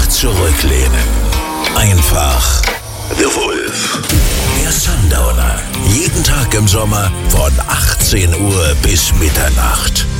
einfach zurücklehnen. Einfach The Wolf. Der Sundowner. Jeden Tag im Sommer von 18 Uhr bis Mitternacht.